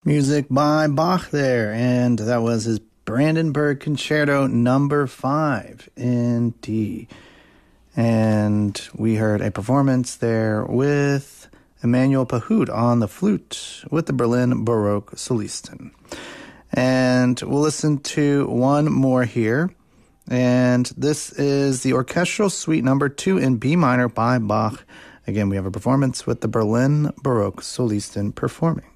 Music by Bach there, and that was his Brandenburg Concerto number 5 in D. And we heard a performance there with Emanuel Pahud on the flute with the Berlin Baroque Solisten. And we'll listen to one more here. And this is the Orchestral Suite number 2 in B minor by Bach. Again, we have a performance with the Berlin Baroque Solisten performing.